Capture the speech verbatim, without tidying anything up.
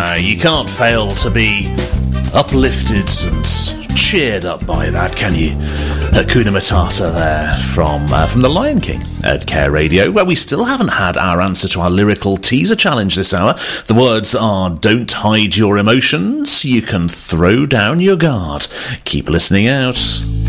Uh, you can't fail to be uplifted and cheered up by that, can you? Hakuna Matata there from uh, from The Lion King at Care Radio, where we still haven't had our answer to our lyrical teaser challenge this hour. The words are, don't hide your emotions, you can throw down your guard. Keep listening out.